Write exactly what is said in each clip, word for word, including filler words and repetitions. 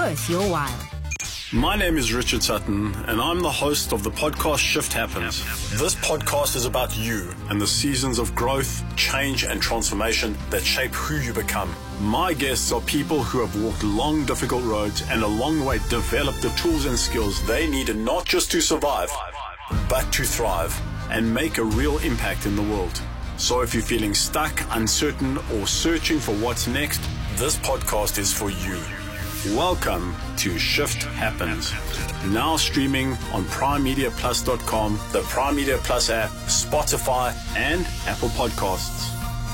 worth your while. My name is Richard Sutton, and I'm the host of the podcast Shift Happens. This podcast is about you and the seasons of growth, change, and transformation that shape who you become. My guests are people who have walked long, difficult roads and along the way developed the tools and skills they needed not just to survive, but to thrive and make a real impact in the world. So if you're feeling stuck, uncertain, or searching for what's next, this podcast is for you. Welcome to Shift Happens. Now streaming on prime media plus dot com, the Prime Media Plus app, Spotify, and Apple Podcasts.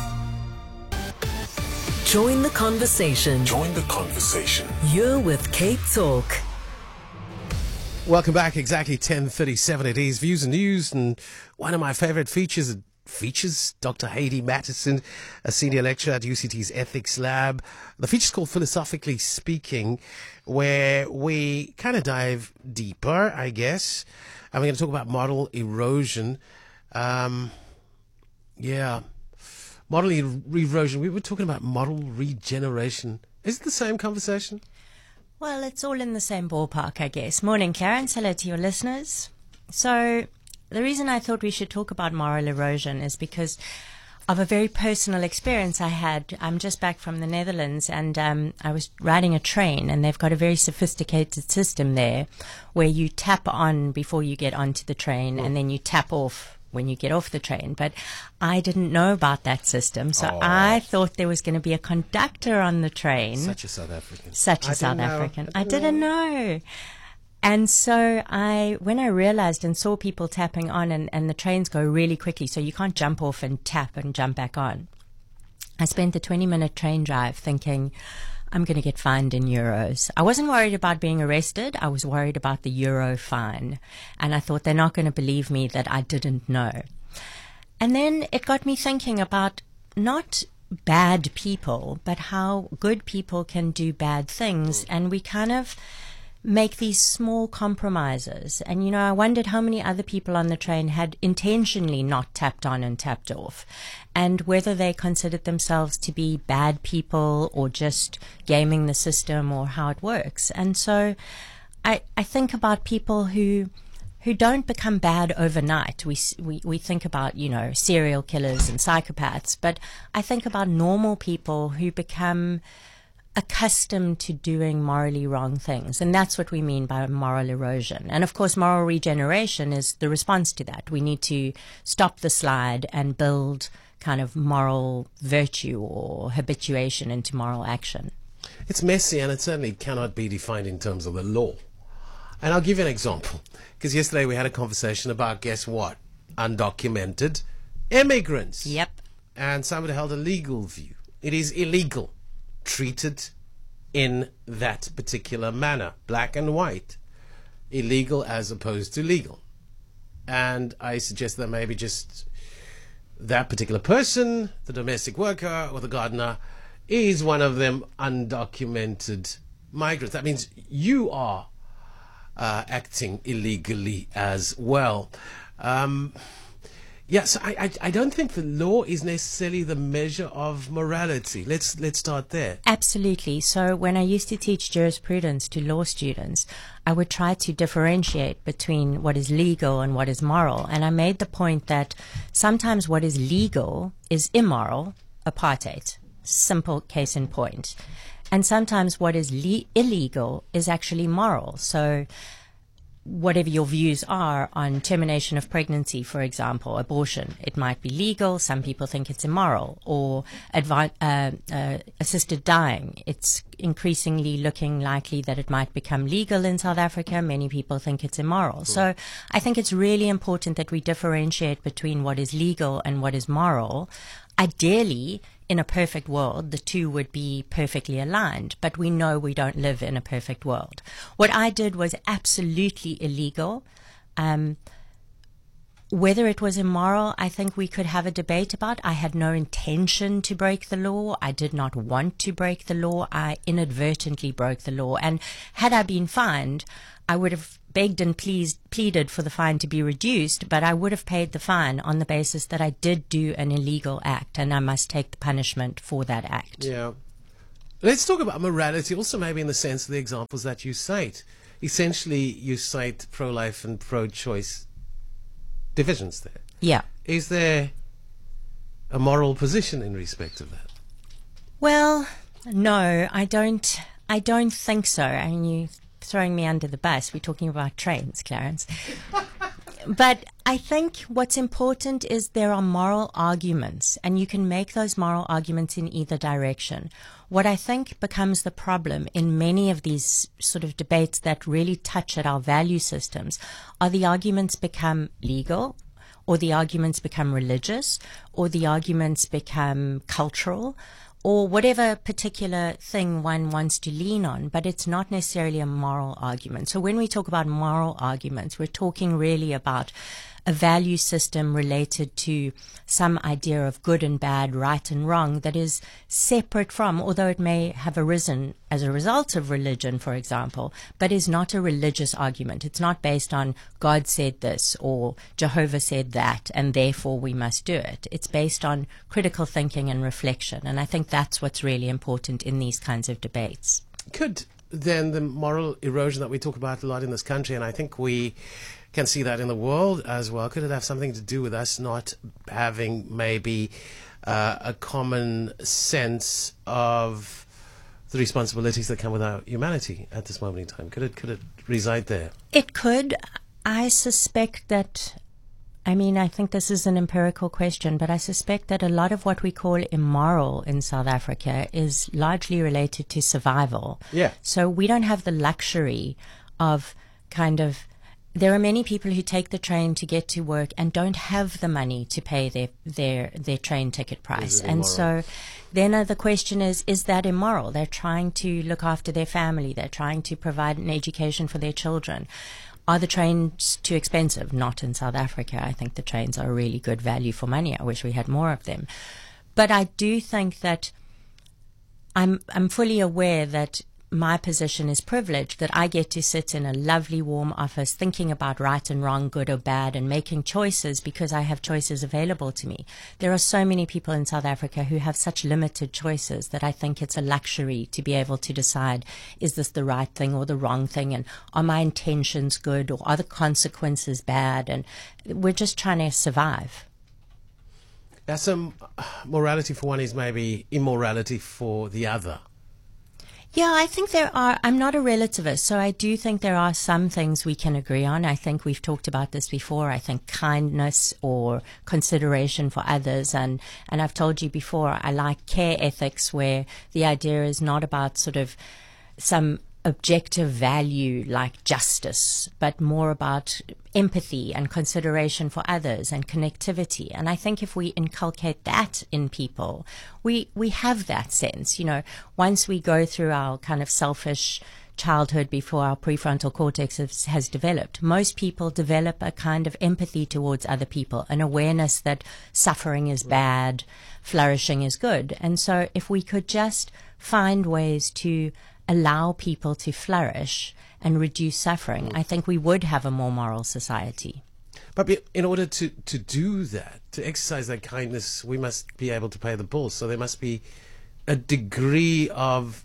Join the conversation. Join the conversation. You're with Cape Talk. Welcome back. Exactly ten thirty-seven it is. Views and News, and one of my favorite features features Doctor Heidi Mattison, a senior lecturer at U C T's Ethics Lab. The feature's called Philosophically Speaking, where we kind of dive deeper, I guess. And we're going to talk about model erosion. Um, yeah, model er- erosion. We were talking about model regeneration. Is it the same conversation? Well, it's all in the same ballpark, I guess. Morning, Clarence. Hello to your listeners. So, the reason I thought we should talk about moral erosion is because of a very personal experience I had. I'm just back from the Netherlands, and um, I was riding a train, and they've got a very sophisticated system there where you tap on before you get onto the train, oh. and then you tap off when you get off the train. But I didn't know about that system, so oh. I thought there was going to be a conductor on the train. Such a South African. Such a I South didn't African. I I didn't, didn't know. know. And so I, when I realized and saw people tapping on, and, and the trains go really quickly, so you can't jump off and tap and jump back on, I spent the twenty minute train drive thinking, I'm going to get fined in euros. I wasn't worried about being arrested. I was worried about the euro fine. And I thought they're not going to believe me that I didn't know. And then it got me thinking about not bad people, but how good people can do bad things. And we kind of make these small compromises. And, you know, I wondered how many other people on the train had intentionally not tapped on and tapped off, and whether they considered themselves to be bad people or just gaming the system, or how it works. And so I, I think about people who who don't become bad overnight. We, we we think about, you know, serial killers and psychopaths, but I think about normal people who become accustomed to doing morally wrong things. And that's what we mean by moral erosion. And of course, moral regeneration is the response to that. We need to stop the slide and build kind of moral virtue or habituation into moral action. It's messy, and it certainly cannot be defined in terms of the law. And I'll give you an example. Because yesterday we had a conversation about, guess what? Undocumented immigrants. Yep. And somebody held a legal view. It is illegal. Treated in that particular manner, black and white, illegal as opposed to legal. And I suggest that maybe just that particular person, the domestic worker or the gardener, is one of them undocumented migrants. That means you are uh, acting illegally as well. Um, Yes, I, I I don't think the law is necessarily the measure of morality. Let's let's start there. Absolutely. So when I used to teach jurisprudence to law students, I would try to differentiate between what is legal and what is moral. And I made the point that sometimes what is legal is immoral, apartheid. Simple case in point. And sometimes what is le- illegal is actually moral. So whatever your views are on termination of pregnancy, for example, abortion, it might be legal. Some people think it's immoral. Or advi- uh, uh, assisted dying. It's increasingly looking likely that it might become legal in South Africa. Many people think it's immoral. Cool. So I think it's really important that we differentiate between what is legal and what is moral. Ideally, in a perfect world, the two would be perfectly aligned, but we know we don't live in a perfect world. What I did was absolutely illegal. Um, whether it was immoral, I think we could have a debate about. I had no intention to break the law. I did not want to break the law. I inadvertently broke the law. And had I been fined, I would have begged and pleased, pleaded for the fine to be reduced, but I would have paid the fine on the basis that I did do an illegal act, and I must take the punishment for that act. Yeah. Let's talk about morality also, maybe in the sense of the examples that you cite. Essentially, you cite pro-life and pro-choice divisions there. Yeah. Is there a moral position in respect of that? Well, no, I don't. I don't think so. I mean, you're throwing me under the bus. We're talking about trains, Clarence. But I think what's important is there are moral arguments, and you can make those moral arguments in either direction. What I think becomes the problem in many of these sort of debates that really touch at our value systems are the arguments become legal, or the arguments become religious, or the arguments become cultural, or whatever particular thing one wants to lean on, but it's not necessarily a moral argument. So when we talk about moral arguments, we're talking really about a value system related to some idea of good and bad, right and wrong, that is separate from, although it may have arisen as a result of religion, for example, but is not a religious argument. It's not based on God said this or Jehovah said that, and therefore we must do it. It's based on critical thinking and reflection, and I think that's what's really important in these kinds of debates. Could then the moral erosion that we talk about a lot in this country, and I think we can see that in the world as well, could it have something to do with us not having maybe uh, a common sense of the responsibilities that come with our humanity at this moment in time? Could it could it reside there? It could. I suspect that, I mean, I think this is an empirical question, but I suspect that a lot of what we call immoral in South Africa is largely related to survival. Yeah. So we don't have the luxury of kind of, there are many people who take the train to get to work and don't have the money to pay their their, their train ticket price. And so then uh, the question is, is that immoral? They're trying to look after their family. They're trying to provide an education for their children. Are the trains too expensive? Not in South Africa. I think the trains are a really good value for money. I wish we had more of them. But I do think that I'm I'm fully aware that my position is privileged, that I get to sit in a lovely warm office thinking about right and wrong, good or bad, and making choices because I have choices available to me. There are so many people in South Africa who have such limited choices that I think it's a luxury to be able to decide, is this the right thing or the wrong thing, and are my intentions good or are the consequences bad, and we're just trying to survive. Now, some morality for one is maybe immorality for the other. Yeah, I think there are. I'm not a relativist, so I do think there are some things we can agree on. I think we've talked about this before. I think kindness or consideration for others, and, and I've told you before, I like care ethics where the idea is not about sort of some objective value like justice, but more about empathy and consideration for others and connectivity. And I think if we inculcate that in people, we we have that sense. You know, once we go through our kind of selfish childhood before our prefrontal cortex has, has developed, most people develop a kind of empathy towards other people, an awareness that suffering is bad, flourishing is good. And so if we could just find ways to allow people to flourish and reduce suffering, I think we would have a more moral society. But in order to, to do that, to exercise that kindness, we must be able to pay the bills. So there must be a degree of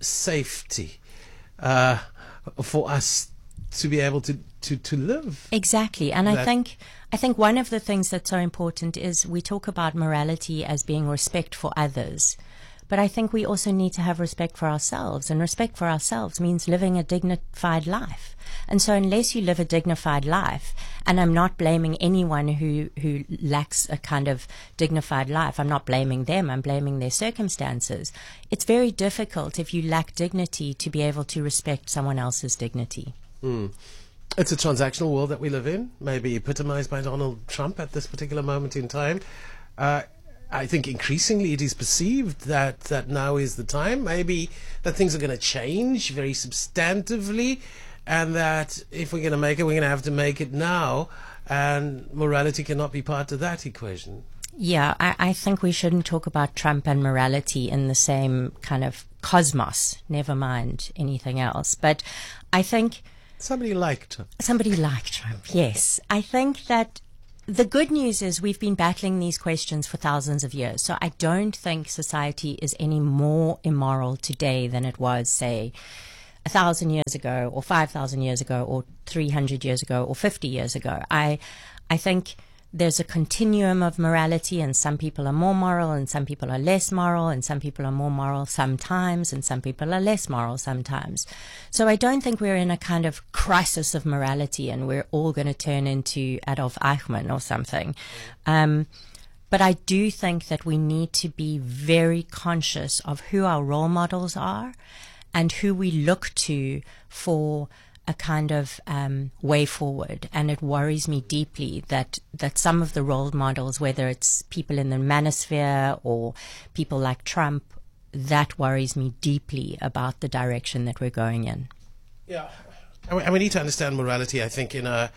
safety uh, for us to be able to, to, to live. Exactly. And that. I think I think one of the things that's so important is we talk about morality as being respect for others. But I think we also need to have respect for ourselves, and respect for ourselves means living a dignified life. And so unless you live a dignified life, and I'm not blaming anyone who, who lacks a kind of dignified life, I'm not blaming them, I'm blaming their circumstances. It's very difficult if you lack dignity to be able to respect someone else's dignity. Mm. It's a transactional world that we live in, maybe epitomized by Donald Trump at this particular moment in time. Uh, I think increasingly it is perceived that, that now is the time, maybe that things are going to change very substantively, and that if we're going to make it, we're going to have to make it now, and morality cannot be part of that equation. Yeah, I, I think we shouldn't talk about Trump and morality in the same kind of cosmos, never mind anything else. But I think... Somebody like Trump. Somebody like Trump, yes. I think that the good news is we've been battling these questions for thousands of years. So I don't think society is any more immoral today than it was, say, a thousand years ago, or five thousand years ago, or three hundred years ago, or fifty years ago. I, I think there's a continuum of morality, and some people are more moral and some people are less moral, and some people are more moral sometimes and some people are less moral sometimes. So I don't think we're in a kind of crisis of morality and we're all going to turn into Adolf Eichmann or something. Um, but I do think that we need to be very conscious of who our role models are and who we look to for a kind of um, way forward. And it worries me deeply that, that some of the role models, whether it's people in the manosphere or people like Trump, that worries me deeply about the direction that we're going in. Yeah, and we need to understand morality, I think, in a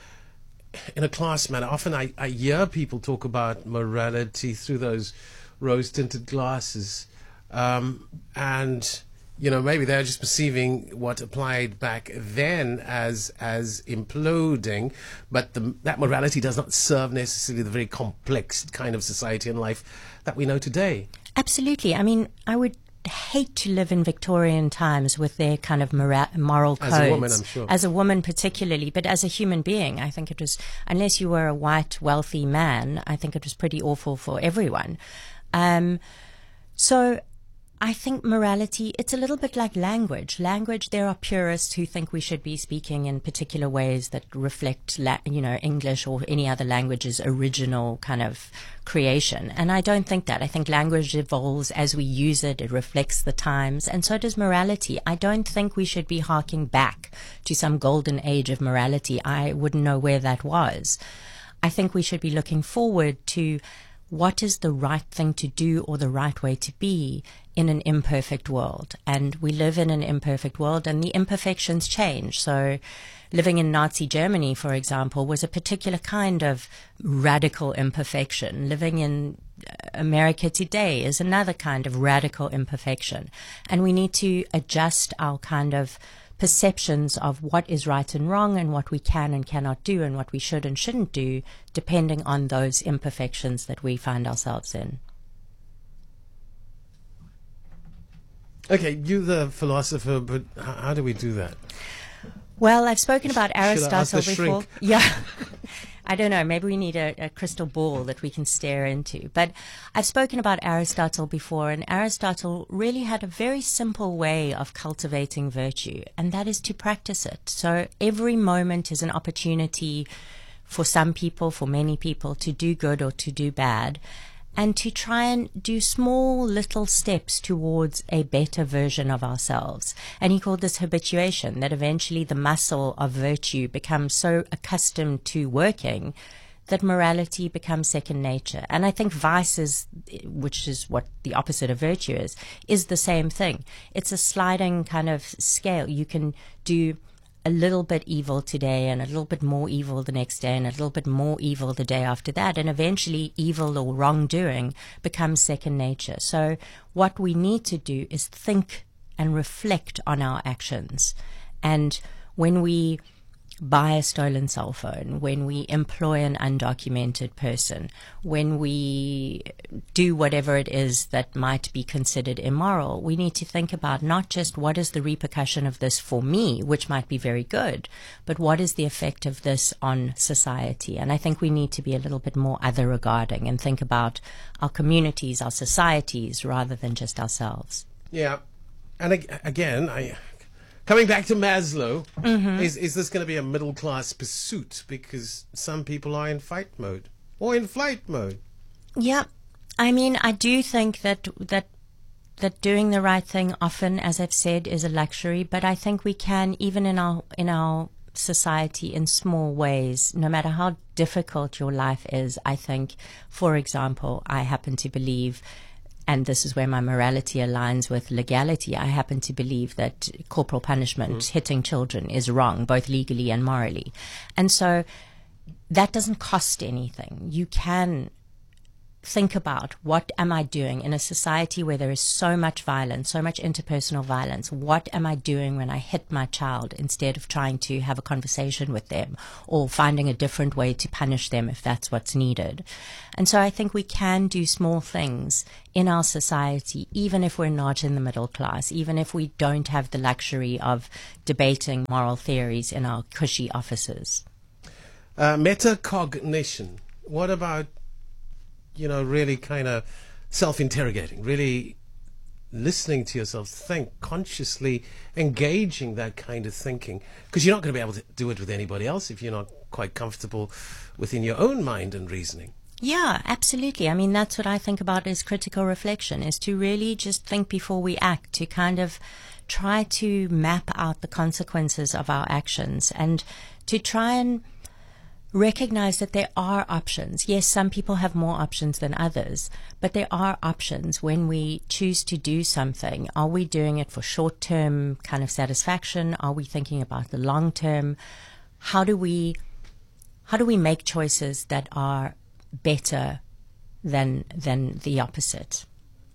in a class manner. Often I, I hear people talk about morality through those rose-tinted glasses, um, and you know, maybe they're just perceiving what applied back then as as imploding, but the, that morality does not serve necessarily the very complex kind of society and life that we know today. Absolutely. I mean, I would hate to live in Victorian times with their kind of mora- moral codes. As a woman, I'm sure. As a woman particularly, but as a human being, I think it was, unless you were a white, wealthy man, I think it was pretty awful for everyone. Um, so... I think morality, it's a little bit like language. Language, there are purists who think we should be speaking in particular ways that reflect, la- you know, English or any other language's original kind of creation. And I don't think that. I think language evolves as we use it. It reflects the times. And so does morality. I don't think we should be harking back to some golden age of morality. I wouldn't know where that was. I think we should be looking forward to what is the right thing to do or the right way to be in an imperfect world. And we live in an imperfect world, and the imperfections change. So living in Nazi Germany, for example, was a particular kind of radical imperfection. Living in America today is another kind of radical imperfection. And we need to adjust our kind of perceptions of what is right and wrong and what we can and cannot do and what we should and shouldn't do, depending on those imperfections that we find ourselves in. Okay, you the philosopher, but how, how do we do that? Well, I've spoken about Aristotle ask the before. shrink? Yeah. I don't know, maybe we need a, a crystal ball that we can stare into. But I've spoken about Aristotle before, and Aristotle really had a very simple way of cultivating virtue, and that is to practice it. So every moment is an opportunity for some people, for many people, to do good or to do bad, and to try and do small little steps towards a better version of ourselves. And he called this habituation, that eventually the muscle of virtue becomes so accustomed to working that morality becomes second nature. And I think vice is, which is what the opposite of virtue is, is the same thing. It's a sliding kind of scale. You can do a little bit evil today and a little bit more evil the next day and a little bit more evil the day after that, and eventually evil or wrongdoing becomes second nature. So what we need to do is think and reflect on our actions. And when we buy a stolen cell phone, when we employ an undocumented person, when we do whatever it is that might be considered immoral, we need to think about not just what is the repercussion of this for me, which might be very good, but what is the effect of this on society. And I think we need to be a little bit more other regarding and think about our communities, our societies, rather than just ourselves. Yeah. And ag- again, I... Coming back to Maslow, mm-hmm. is, is this going to be a middle-class pursuit? Because some people are in fight mode or in flight mode. Yeah. I mean, I do think that that that doing the right thing often, as I've said, is a luxury. But I think we can, even in our in our society, in small ways, no matter how difficult your life is. I think, for example, I happen to believe, and this is where my morality aligns with legality, I happen to believe that corporal punishment, mm. hitting children, is wrong, both legally and morally. And so that doesn't cost anything. You can think about what am I doing in a society where there is so much violence, so much interpersonal violence. What am I doing when I hit my child instead of trying to have a conversation with them or finding a different way to punish them if that's what's needed? And so I think we can do small things in our society, even if we're not in the middle class, even if we don't have the luxury of debating moral theories in our cushy offices. Uh, metacognition. What about, you know, really kind of self-interrogating, really listening to yourself think, consciously engaging that kind of thinking? Because you're not going to be able to do it with anybody else if you're not quite comfortable within your own mind and reasoning. Yeah, absolutely. I mean, that's what I think about as critical reflection, is to really just think before we act, to kind of try to map out the consequences of our actions and to try and recognize that there are options. Yes, some people have more options than others, but there are options when we choose to do something. Are we doing it for short-term kind of satisfaction? Are we thinking about the long term? How do we, how do we make choices that are better than than the opposite?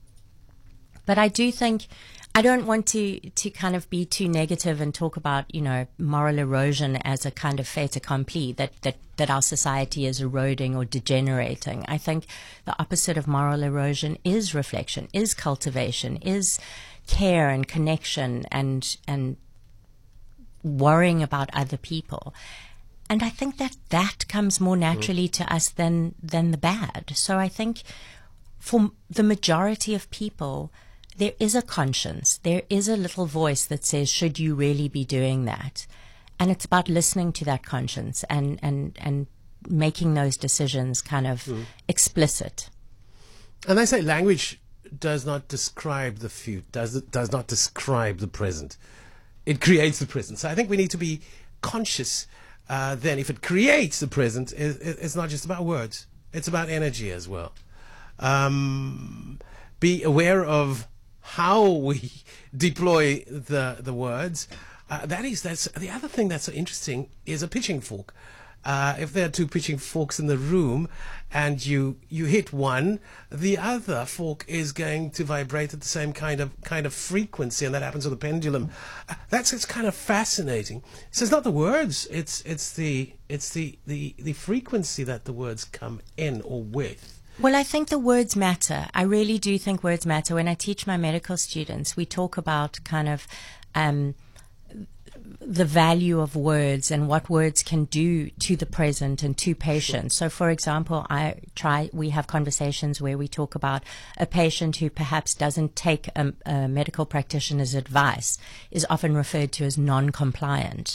But I do think I don't want to, to kind of be too negative and talk about, you know, moral erosion as a kind of fait accompli, that, that, that our society is eroding or degenerating. I think the opposite of moral erosion is reflection, is cultivation, is care and connection and and worrying about other people. And I think that that comes more naturally mm. to us than than the bad. So I think for the majority of people, there is a conscience. There is a little voice that says, should you really be doing that? And it's about listening to that conscience and, and, and making those decisions kind of mm. explicit. And I say language does not describe the future, does, does not describe the present. It creates the present. So I think we need to be conscious uh, then if it creates the present, it, it, it's not just about words. It's about energy as well. Um, be aware of how we deploy the the words. Uh, that is, that's the other thing that's so interesting is a pitching fork. Uh, if there are two pitching forks in the room and you you hit one, the other fork is going to vibrate at the same kind of kind of frequency, and that happens with the pendulum. Uh, that's it's kind of fascinating. So it's not the words; it's it's the it's the, the the frequency that the words come in or with. Well, I think the words matter. I really do think words matter. When I teach my medical students, we talk about kind of um, the value of words and what words can do to the present and to patients. So, for example, I try. We have conversations where we talk about a patient who perhaps doesn't take a, a medical practitioner's advice, is often referred to as non-compliant.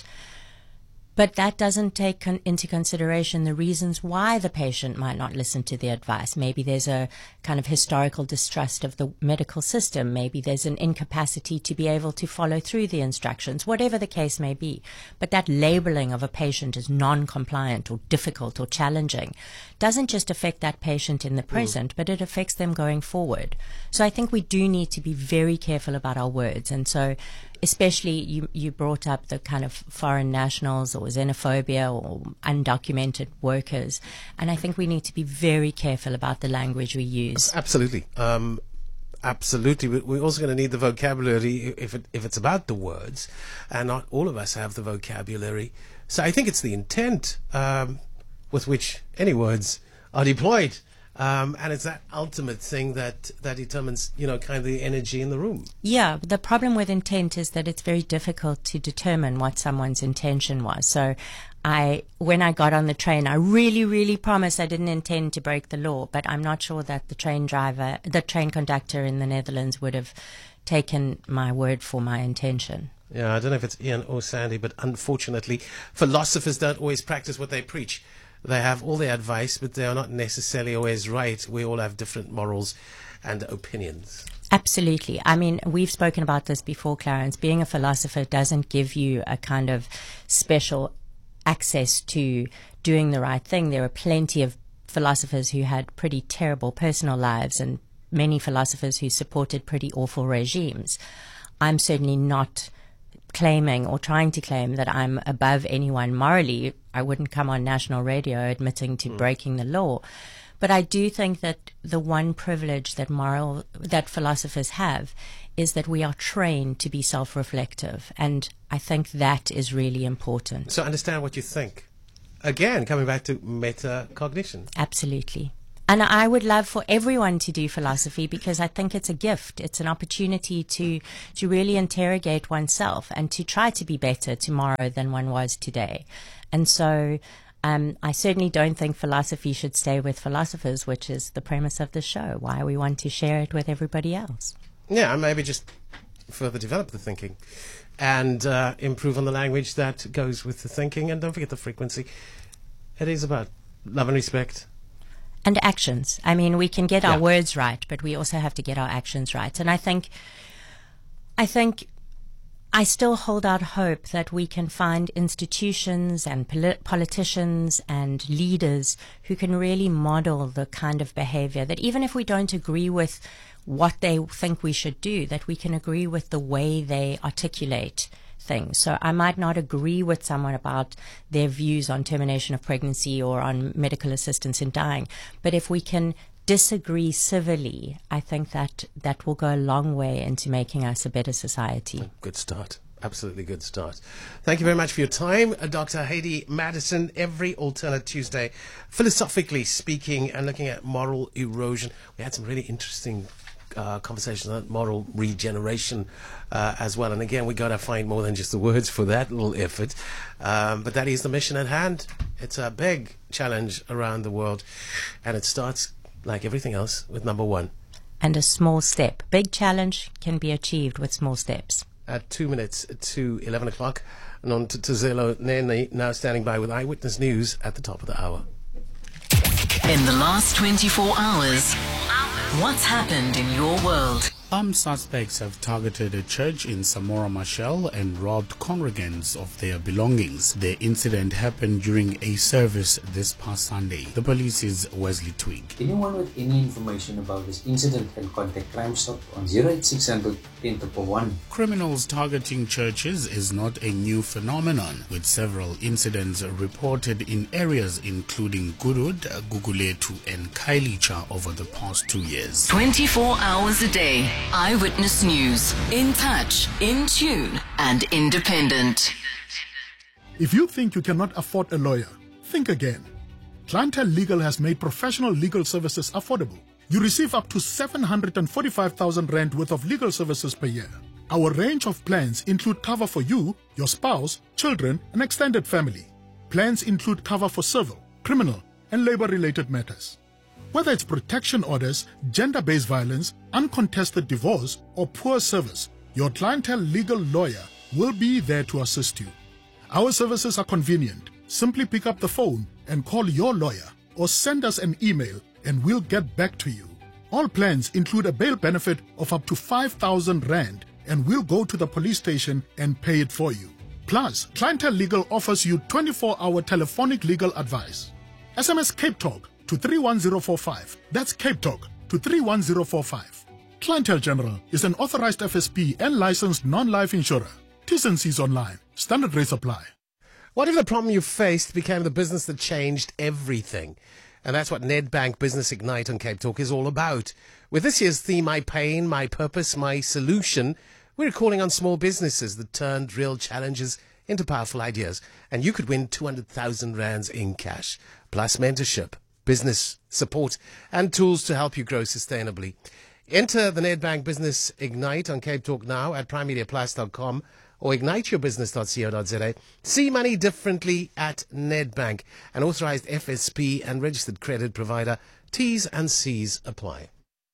But that doesn't take con- into consideration the reasons why the patient might not listen to the advice. Maybe there's a kind of historical distrust of the medical system. Maybe there's an incapacity to be able to follow through the instructions, whatever the case may be. But that labeling of a patient as non-compliant or difficult or challenging doesn't just affect that patient in the present, mm. but it affects them going forward. So I think we do need to be very careful about our words. And so especially you, you brought up the kind of foreign nationals or xenophobia or undocumented workers. And I think we need to be very careful about the language we use. Absolutely. Um, absolutely. We're also going to need the vocabulary if it, if it's about the words. And not all of us have the vocabulary. So I think it's the intent um, with which any words are deployed. Um, and it's that ultimate thing that, that determines, you know, kind of the energy in the room. Yeah, the problem with intent is that it's very difficult to determine what someone's intention was. So I, when I got on the train, I really, really promised I didn't intend to break the law, but I'm not sure that the train driver, the train conductor in the Netherlands would have taken my word for my intention. Yeah, I don't know if it's Ian or Sandy, but unfortunately, philosophers don't always practice what they preach. They have all their advice, but they are not necessarily always right. We all have different morals and opinions. Absolutely. I mean, we've spoken about this before, Clarence. Being a philosopher doesn't give you a kind of special access to doing the right thing. There are plenty of philosophers who had pretty terrible personal lives and many philosophers who supported pretty awful regimes. I'm certainly not claiming or trying to claim that I'm above anyone morally. I wouldn't come on national radio admitting to mm. breaking the law. But I do think that the one privilege that moral, that philosophers have is that we are trained to be self-reflective. And I think that is really important. So understand what you think. Again, coming back to metacognition. Absolutely. And I would love for everyone to do philosophy because I think it's a gift. It's an opportunity to, to really interrogate oneself and to try to be better tomorrow than one was today. And so um, I certainly don't think philosophy should stay with philosophers, which is the premise of the show, why we want to share it with everybody else. Yeah, and maybe just further develop the thinking and uh, improve on the language that goes with the thinking. And don't forget the frequency. It is about love and respect. And actions. I mean, we can get our Yeah. words right, but we also have to get our actions right. And I think, I think, I still hold out hope that we can find institutions and poli- politicians and leaders who can really model the kind of behavior that even if we don't agree with what they think we should do, that we can agree with the way they articulate things. So I might not agree with someone about their views on termination of pregnancy or on medical assistance in dying, but if we can disagree civilly, I think that that will go a long way into making us a better society. Good start. Absolutely good start. Thank you very much for your time, uh, Doctor Heidi Madison. Every alternate Tuesday, philosophically speaking and looking at moral erosion. We had some really interesting Uh, conversation on moral regeneration uh, as well. And again, we got to find more than just the words for that little effort. Um, but that is the mission at hand. It's a big challenge around the world. And it starts, like everything else, with number one. And a small step. Big challenge can be achieved with small steps. At two minutes to eleven o'clock. And on to Tazelo Nene, now standing by with Eyewitness News at the top of the hour. In the last twenty-four hours, what's happened in your world? Armed suspects have targeted a church in Samora Machel and robbed congregants of their belongings. The incident happened during a service this past Sunday. The police's Wesley Twig. Anyone with any information about this incident can contact Crime Stop on zero eight six hundred ten one. Criminals targeting churches is not a new phenomenon, with several incidents reported in areas including Gurud, Guguletu and Kailicha over the past two years. twenty-four hours a day. Eyewitness News. In touch, in tune, and independent. If you think you cannot afford a lawyer, think again. Clientele Legal has made professional legal services affordable. You receive up to seven hundred forty-five thousand rand worth of legal services per year. Our range of plans include cover for you, your spouse, children, and extended family. Plans include cover for civil, criminal, and labor-related matters. Whether it's protection orders, gender-based violence, uncontested divorce, or poor service, your Clientele Legal lawyer will be there to assist you. Our services are convenient. Simply pick up the phone and call your lawyer or send us an email and we'll get back to you. All plans include a bail benefit of up to five thousand rand and we'll go to the police station and pay it for you. Plus, Clientele Legal offers you twenty-four hour telephonic legal advice. S M S Cape Talk to three one zero four five. That's Cape Talk to three one zero four five. Clientele General is an authorized F S P and licensed non-life insurer. T's and C's online. Standard rates apply. What if the problem you faced became the business that changed everything? And that's what Nedbank Business Ignite on Cape Talk is all about. With this year's theme, My Pain, My Purpose, My Solution, we're calling on small businesses that turned real challenges into powerful ideas. And you could win two hundred thousand rands in cash, plus mentorship, business support, and tools to help you grow sustainably. Enter the Nedbank Business Ignite on Cape Talk now at prime media plus dot com or ignite your business dot co dot za. See money differently at Nedbank, an authorized F S P and registered credit provider. T's and C's apply.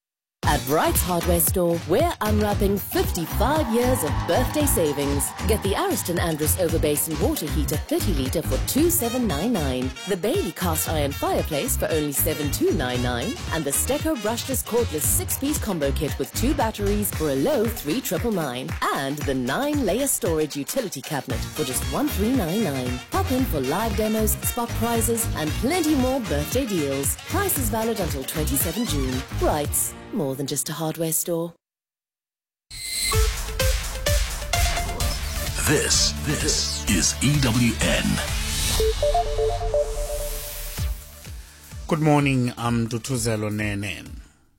At Bright's Hardware Store, we're unwrapping fifty-five years of birthday savings. Get the Ariston Andrus Overbasin water heater thirty litre for two thousand seven hundred ninety-nine, the Bailey cast iron fireplace for only seven thousand two hundred ninety-nine, and the Stecco brushless cordless six-piece combo kit with two batteries for a low three thousand nine hundred ninety-nine, and the nine-layer storage utility cabinet for just one thousand three hundred ninety-nine. Pop in for live demos, spot prizes, and plenty more birthday deals. Prices valid until twenty-seventh of June. Bright's. More than just a hardware store. This, this is E W N. Good morning, I'm Tutuzelo Nene.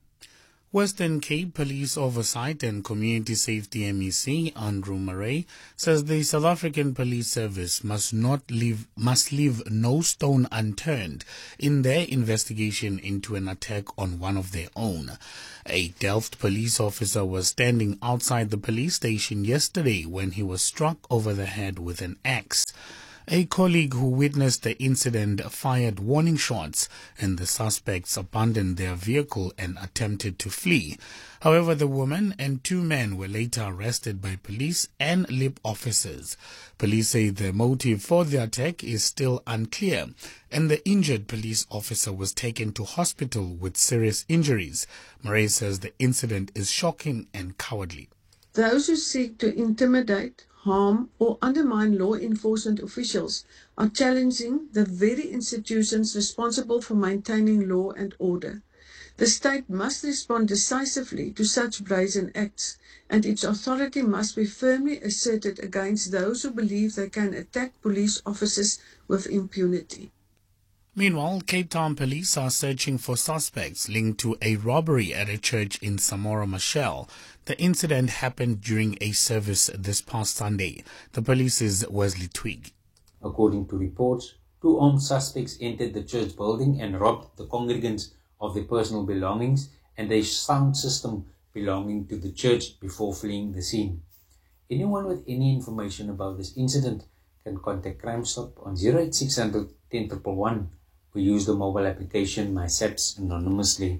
Western Cape Police Oversight and Community Safety M E C, Andrew Murray, says the South African Police Service must not leave must leave no stone unturned in their investigation into an attack on one of their own. A Delft police officer was standing outside the police station yesterday when he was struck over the head with an axe. A colleague who witnessed the incident fired warning shots and the suspects abandoned their vehicle and attempted to flee. However, the woman and two men were later arrested by police and L I P officers. Police say the motive for the attack is still unclear, and the injured police officer was taken to hospital with serious injuries. Murray says the incident is shocking and cowardly. Those who seek to intimidate, harm or undermine law enforcement officials are challenging the very institutions responsible for maintaining law and order. The state must respond decisively to such brazen acts, and its authority must be firmly asserted against those who believe they can attack police officers with impunity. Meanwhile, Cape Town police are searching for suspects linked to a robbery at a church in Samora Machel. The incident happened during a service this past Sunday. The police's Wesley Twig. According to reports, two armed suspects entered the church building and robbed the congregants of their personal belongings and a sound system belonging to the church before fleeing the scene. Anyone with any information about this incident can contact Crime Stop on zero eight six hundred, ten one one one. We use the mobile application MySAPS anonymously.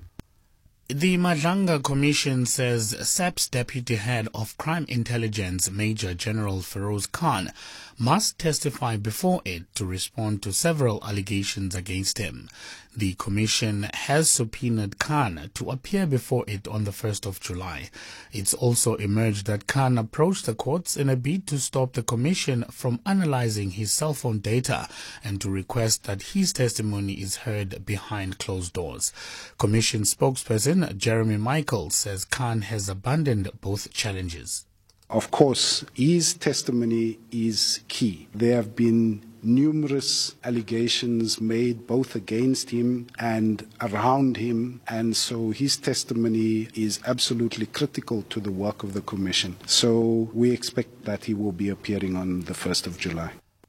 The Madlanga Commission says SAPS Deputy Head of Crime Intelligence Major General Feroz Khan must testify before it to respond to several allegations against him. The Commission has subpoenaed Khan to appear before it on the first of July. It's also emerged that Khan approached the courts in a bid to stop the Commission from analyzing his cell phone data and to request that his testimony is heard behind closed doors. Commission spokesperson Jeremy Michael says Khan has abandoned both challenges. Of course, his testimony is key. There have been numerous allegations made both against him and around him, and so his testimony is absolutely critical to the work of the Commission. So we expect that he will be appearing on the first of July.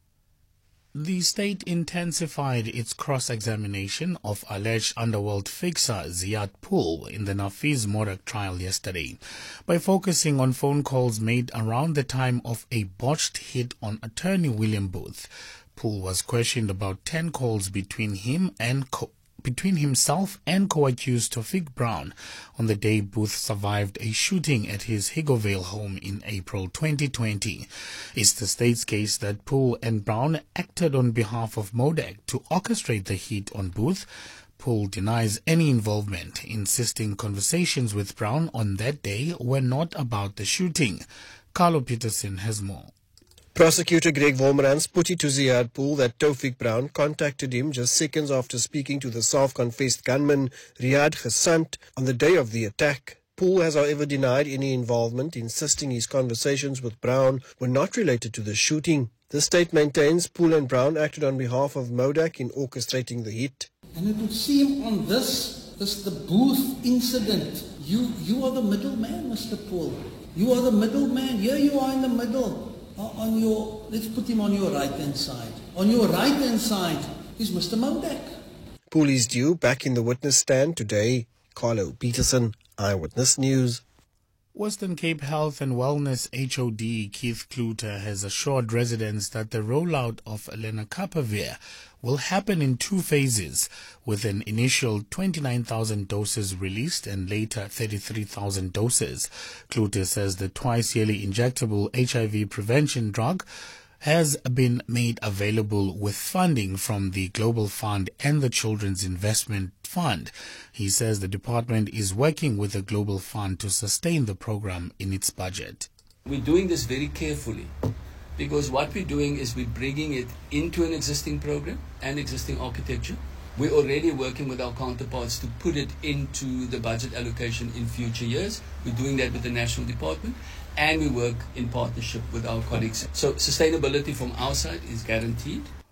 The state intensified its cross-examination of alleged underworld fixer Ziad Pool in the Nafiz Morak trial yesterday by focusing on phone calls made around the time of a botched hit on attorney William Booth. Pool was questioned about ten calls between him and co- between himself and co-accused Tofik Brown on the day Booth survived a shooting at his Higovale home in April twenty twenty. It's the state's case that Pool and Brown acted on behalf of MODAC to orchestrate the hit on Booth. Pool denies any involvement, insisting conversations with Brown on that day were not about the shooting. Carlo Peterson has more. Prosecutor Greg Wolmerans put it to Ziad Pool that Tofik Brown contacted him just seconds after speaking to the self-confessed gunman Riyad Ghasant on the day of the attack. Pool has however denied any involvement, insisting his conversations with Brown were not related to the shooting. The state maintains Pool and Brown acted on behalf of MODAC in orchestrating the hit. And it would seem on this, this the Booth incident, you, you are the middleman, Mister Pool. You are the middleman. Here you are in the middle. On your, let's put him on your right-hand side. On your right-hand side is Mister MODAC. Pool is due back in the witness stand today. Carlo Peterson, Eyewitness News. Western Cape Health and Wellness H O D Keith Kluter has assured residents that the rollout of lenacapavir will happen in two phases, with an initial twenty-nine thousand doses released and later thirty-three thousand doses. Kluter says the twice-yearly injectable H I V prevention drug has been made available with funding from the Global Fund and the Children's Investment Fund. He says the department is working with the Global Fund to sustain the program in its budget. We're doing this very carefully because what we're doing is we're bringing it into an existing program and existing architecture. We're already working with our counterparts to put it into the budget allocation in future years. We're doing that with the National Department, and we work in partnership with our colleagues. So sustainability from our side is guaranteed.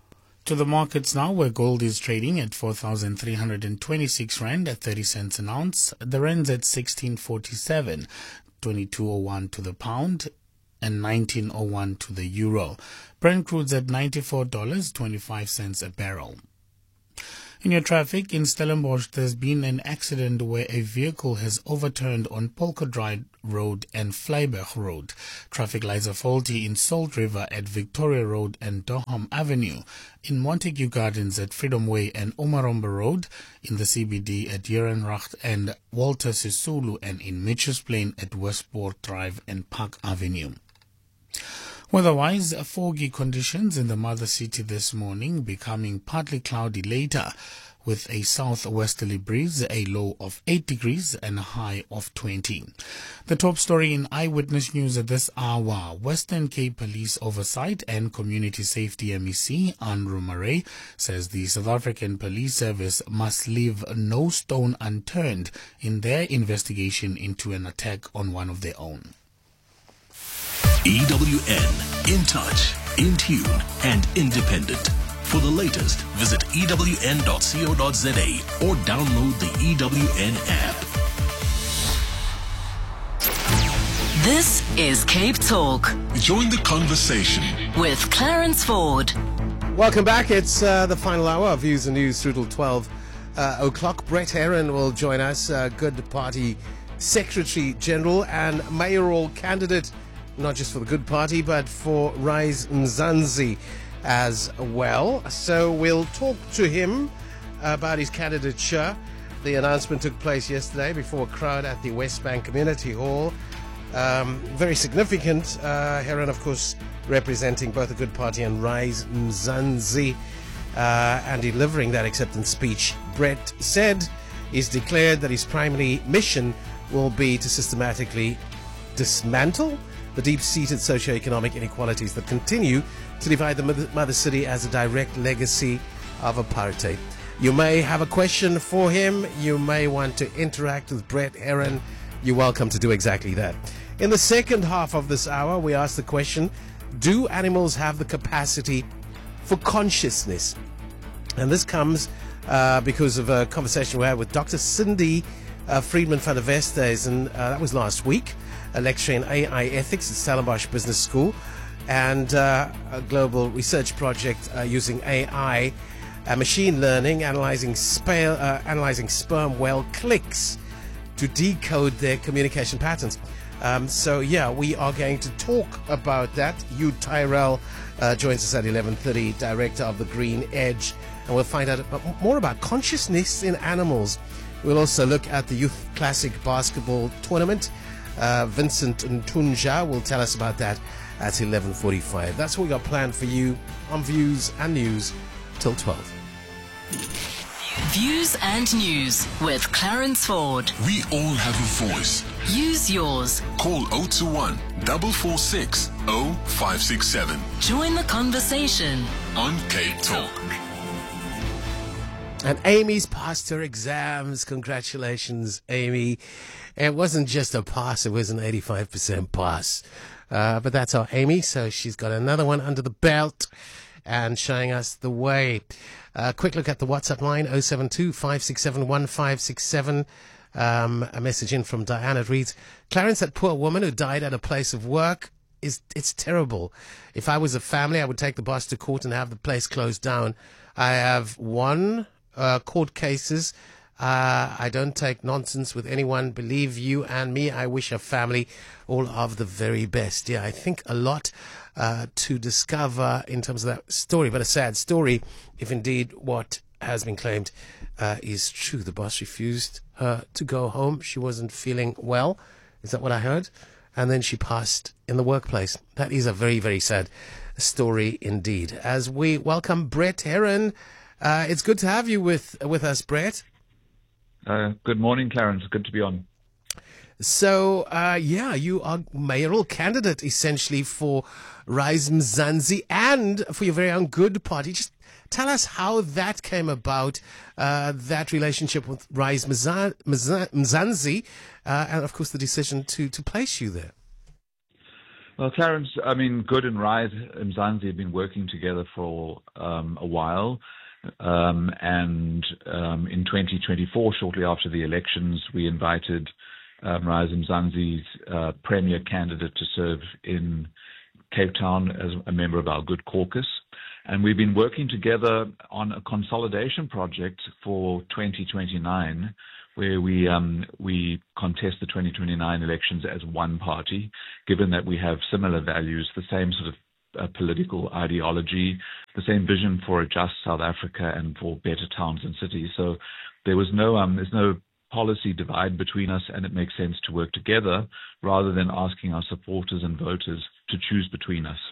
To the markets now, where gold is trading at four thousand three hundred twenty-six rand at thirty cents an ounce. The rand's at sixteen forty-seven, twenty-two oh one to the pound, and nineteen oh one to the euro. Brent crude's at ninety-four dollars and twenty-five cents a barrel. In your traffic, in Stellenbosch, there's been an accident where a vehicle has overturned on Polkadrive Road and Vryburg Road. Traffic lights are faulty in Salt River at Victoria Road and Durham Avenue, in Montague Gardens at Freedom Way and Omaromba Road, in the C B D at Jerenracht and Walter Sisulu, and in Mitchells Plain at Westport Drive and Park Avenue. Weather-wise, foggy conditions in the mother city this morning, becoming partly cloudy later, with a southwesterly breeze, a low of eight degrees and a high of twenty. The top story in Eyewitness News at this hour: Western Cape Police Oversight and Community Safety M E C, Andrew Murray, says the South African Police Service must leave no stone unturned in their investigation into an attack on one of their own. E W N, in touch, in tune, and independent. For the latest, visit E W N dot co dot za or download the E W N app. This is Cape Talk. Join the conversation with Clarence Ford. Welcome back. It's uh, the final hour of Views and News through till twelve uh, o'clock. Brett Heron will join us, uh, Good Party Secretary General and mayoral candidate, not just for the Good Party, but for Rise Mzansi as well. So we'll talk to him about his candidature. The announcement took place yesterday before a crowd at the West Bank Community Hall. Um, very significant. Uh, Heron, of course, representing both the Good Party and Rise Mzansi, uh, and delivering that acceptance speech. Brett said he's declared that his primary mission will be to systematically dismantle the deep-seated socio-economic inequalities that continue to divide the mother city as a direct legacy of apartheid. You may have a question for him. You may want to interact with Brett Heron. You're welcome to do exactly that. In the second half of this hour, we ask the question, do animals have the capacity for consciousness? And this comes uh, because of a conversation we had with Doctor Cindy uh, Friedman van der Westhuizen, uh, that was last week, a lecturer in A I ethics at Stellenbosch Business School, and uh, a global research project uh, using A I, uh, machine learning, analyzing, spa- uh, analyzing sperm whale clicks to decode their communication patterns. Um, so, yeah, we are going to talk about that. Hugh Tyrell uh, joins us at eleven thirty, director of the Green Edge, and we'll find out about, more about consciousness in animals. We'll also look at the Youth Classic Basketball Tournament. Uh, Vincent Ntunja will tell us about that at eleven forty-five. That's what we got planned for you on Views and News till twelve. Views and News with Clarence Ford. We all have a voice. Use yours. Call zero two one, four four six, zero five six seven. Join the conversation on Cape Talk. And Amy's passed her exams. Congratulations, Amy. It wasn't just a pass, it was an eighty-five percent pass. Uh, but that's our Amy, so she's got another one under the belt and showing us the way. Uh, quick look at the WhatsApp line, zero seven two, five six seven, one five six seven. Um, a message in from Diana. It reads, Clarence, that poor woman who died at a place of work, is it's terrible. If I was a family, I would take the boss to court and have the place closed down. I have won uh, court cases. Uh, I don't take nonsense with anyone. Believe you and me, I wish her family all of the very best. Yeah, I think a lot uh, to discover in terms of that story, but a sad story if indeed what has been claimed uh, is true. The boss refused her to go home. She wasn't feeling well. Is that what I heard? And then she passed in the workplace. That is a very, very sad story indeed. As we welcome Brett Heron, uh, it's good to have you with with us, Brett. Uh, good morning, Clarence. Good to be on. So, uh, yeah, you are mayoral candidate essentially for Rise Mzansi and for your very own Good Party. Just tell us how that came about, uh, that relationship with Rise Mzansi, uh, and of course the decision to, to place you there. Well, Clarence, I mean, Good and Rise Mzansi have been working together for um, a while. Um, and um, in twenty twenty-four, shortly after the elections, we invited um, Rise Mzansi's uh, premier candidate to serve in Cape Town as a member of our Good Caucus. And we've been working together on a consolidation project for twenty twenty-nine, where we um, we contest the twenty twenty-nine elections as one party, given that we have similar values, the same sort of uh, political ideology, the same vision for a just South Africa and for better towns and cities. So there was no um, there's no policy divide between us, and it makes sense to work together rather than asking our supporters and voters to choose between us.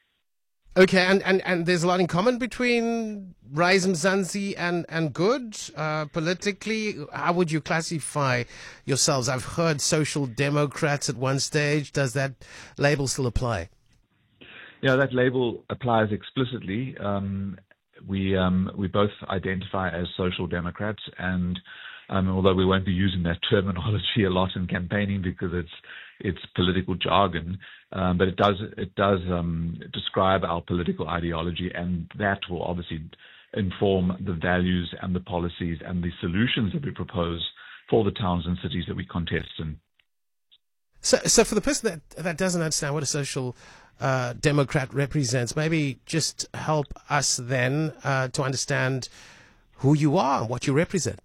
Okay, and, and, and there's a lot in common between Rise Mzansi and, and Good. Uh, politically, how would you classify yourselves? I've heard Social Democrats at one stage. Does that label still apply? Yeah, that label applies explicitly. Um, we um, we both identify as Social Democrats, and um, although we won't be using that terminology a lot in campaigning because it's it's political jargon, um, but it does it does um, describe our political ideology, and that will obviously inform the values and the policies and the solutions that we propose for the towns and cities that we contest in. So, so for the person that that doesn't understand what a social uh, democrat represents, maybe just help us then uh, to understand who you are and what you represent.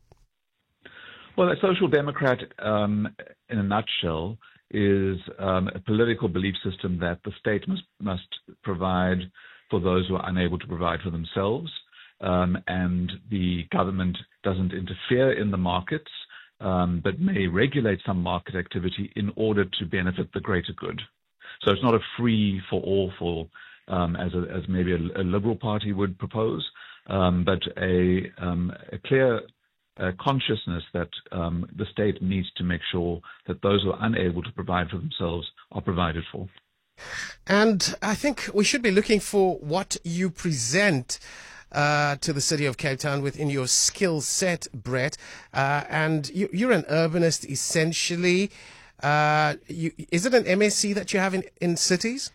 Well, a social democrat, um, in a nutshell, is um, a political belief system that the state must must provide for those who are unable to provide for themselves, um, and the government doesn't interfere in the markets, um, but may regulate some market activity in order to benefit the greater good. So it's not a free for all for um, as a, as maybe a, a Liberal Party would propose, um, but a, um, a clear Uh, consciousness that um, the state needs to make sure that those who are unable to provide for themselves are provided for. And I think we should be looking for what you present uh, to the city of Cape Town within your skill set, Brett. Uh, and you, you're an urbanist, essentially. Uh, you, is it an M S c that you have in, in cities?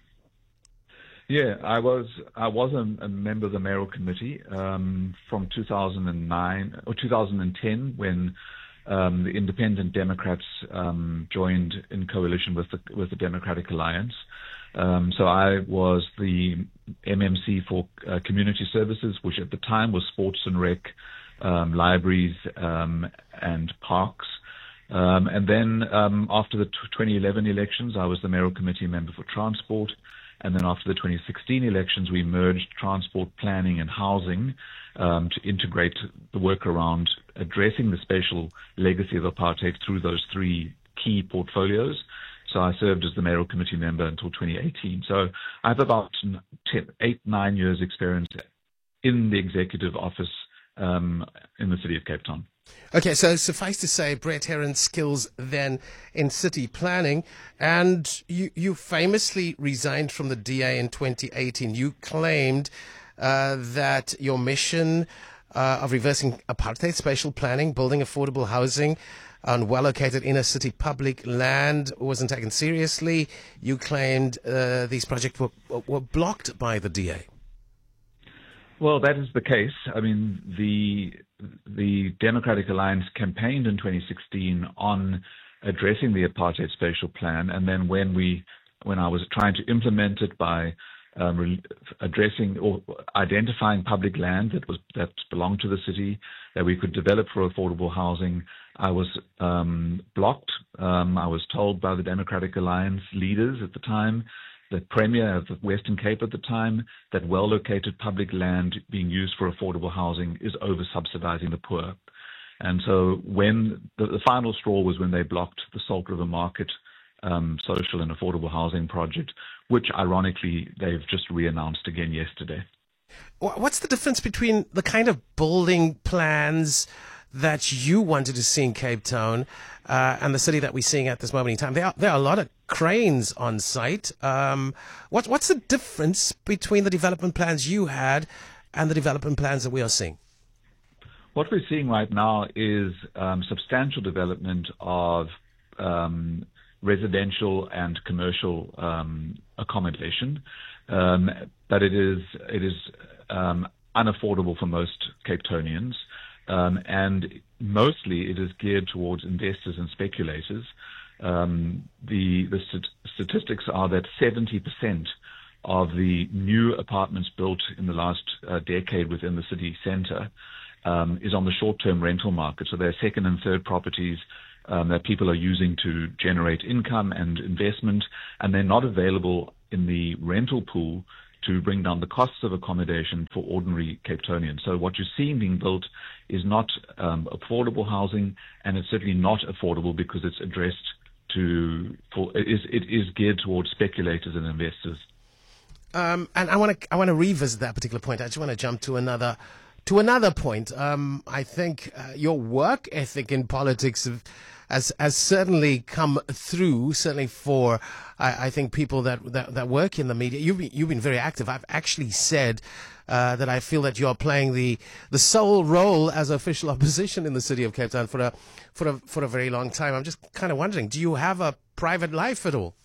Yeah, I was I was a, a member of the mayoral committee um, from two thousand nine or two thousand ten when um, the Independent Democrats um, joined in coalition with the with the Democratic Alliance. Um, so I was the M M C for uh, community services, which at the time was sports and rec, um, libraries, um, and parks. Um, and then um, after the twenty eleven elections, I was the mayoral committee member for transport. And then after the twenty sixteen elections, we merged transport, planning, and housing um, to integrate the work around addressing the spatial legacy of apartheid through those three key portfolios. So I served as the mayoral committee member until twenty eighteen. So I have about ten, eight, nine years experience in the executive office um, in the city of Cape Town. Okay, so suffice to say, Brett Heron's skills then in city planning, and you, you famously resigned from the D A in twenty eighteen. You claimed uh, that your mission uh, of reversing apartheid, spatial planning, building affordable housing on well-located inner-city public land wasn't taken seriously. You claimed uh, these projects were, were blocked by the D A. Well, that is the case. I mean, the the Democratic Alliance campaigned in twenty sixteen on addressing the apartheid spatial plan, and then when we, when I was trying to implement it by um, re- addressing or identifying public land that was that belonged to the city that we could develop for affordable housing, I was um, blocked. Um, I was told by the Democratic Alliance leaders at the time, the Premier of the Western Cape at the time, that well-located public land being used for affordable housing is over-subsidizing the poor. And so when the, the final straw was when they blocked the Salt River Market um, social and affordable housing project, which ironically they've just re-announced again yesterday. What's the difference between the kind of building plans that you wanted to see in Cape Town uh, and the city that we're seeing at this moment in time? There are, there are a lot of cranes on site. Um, what, what's the difference between the development plans you had and the development plans that we are seeing? What we're seeing right now is um, substantial development of um, residential and commercial um, accommodation, um, but it is it is um, unaffordable for most Cape Townians, um, and mostly it is geared towards investors and speculators. Um, the the st- statistics are that seventy percent of the new apartments built in the last uh, decade within the city centre um, is on the short-term rental market. So they're second and third properties um, that people are using to generate income and investment, and they're not available in the rental pool to bring down the costs of accommodation for ordinary Cape Townians. So what you're seeing being built is not um, affordable housing, and it's certainly not affordable because it's addressed to, for, it is, it is geared towards speculators and investors. Um, and I want to I want to revisit that particular point. I just want to jump to another to another point. Um, I think uh, your work ethic in politics have, has has certainly come through. Certainly for I, I think people that, that that work in the media. You've been, you've been very active. I've actually said uh, that I feel that you're playing the the sole role as official opposition in the city of Cape Town for a for a for a very long time. I'm just kind of wondering, do you have a private life at all?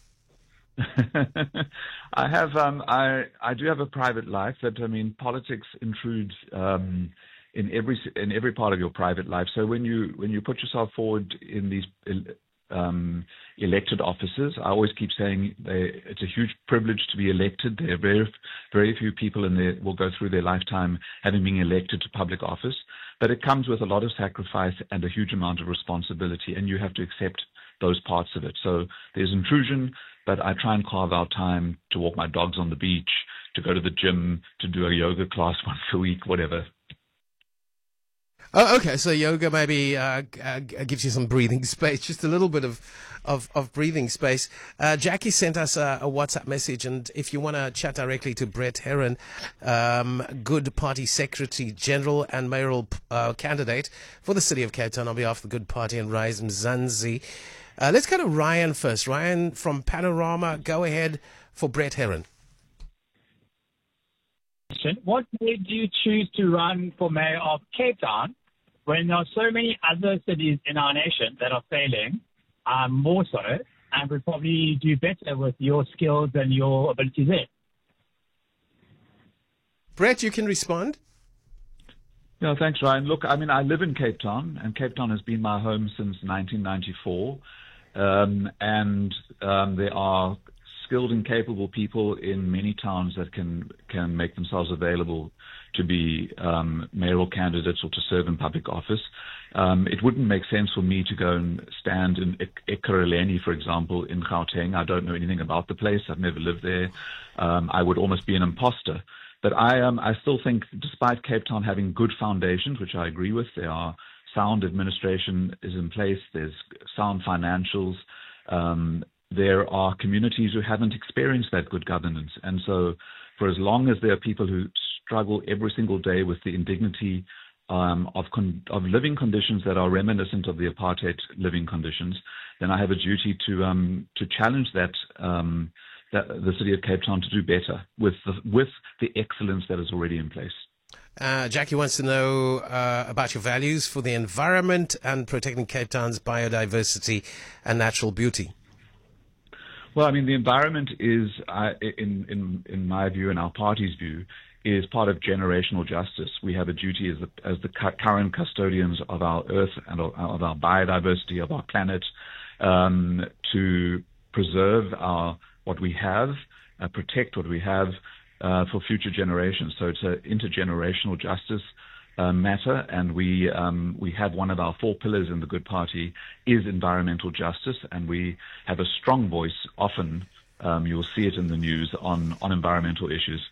I have, um, I, I do have a private life, but I mean, politics intrudes um, in every in every part of your private life. So when you when you put yourself forward in these um, elected offices, I always keep saying they, it's a huge privilege to be elected. There are very very few people in there will go through their lifetime having been elected to public office, but it comes with a lot of sacrifice and a huge amount of responsibility, and you have to accept those parts of it. So there's intrusion, but I try and carve out time to walk my dogs on the beach, to go to the gym, to do a yoga class once a week, whatever. Oh, okay. So yoga maybe uh, uh, gives you some breathing space, just a little bit of of, of breathing space. Uh, Jackie sent us a, a WhatsApp message, and if you want to chat directly to Brett Herron, um, Good Party Secretary General and mayoral uh, candidate for the city of Cape Town on behalf of the Good Party and Rise Mzansi. Uh, let's go to Ryan first. Ryan from Panorama, go ahead for Brett Herron. What made you choose to run for mayor of Cape Town when there are so many other cities in our nation that are failing, um, more so, and would probably do better with your skills and your abilities there? Brett, you can respond. Yeah, thanks, Ryan. Look, I mean, I live in Cape Town, and Cape Town has been my home since nineteen ninety-four. Um, and um, there are skilled and capable people in many towns that can can make themselves available to be um, mayoral candidates or to serve in public office. Um, it wouldn't make sense for me to go and stand in Ekurhuleni, for example, in Gauteng. I don't know anything about the place. I've never lived there. Um, I would almost be an imposter. But I um, I still think, despite Cape Town having good foundations, which I agree with, there are sound administration is in place, there's sound financials, um, there are communities who haven't experienced that good governance. And so for as long as there are people who struggle every single day with the indignity um, of con- of living conditions that are reminiscent of the apartheid living conditions, then I have a duty to um, to challenge that um, that the city of Cape Town to do better with the, with the excellence that is already in place. Uh, Jackie wants to know uh, about your values for the environment and protecting Cape Town's biodiversity and natural beauty. Well, I mean, the environment is, uh, in, in in my view and our party's view, is part of generational justice. We have a duty as the, as the current custodians of our earth and of, of our biodiversity, of our planet, um, to preserve our what we have, uh, protect what we have, Uh, for future generations. So it's an intergenerational justice uh, matter, and we um, we have one of our four pillars in the Good Party is environmental justice, and we have a strong voice often, um, you'll see it in the news, on, on environmental issues.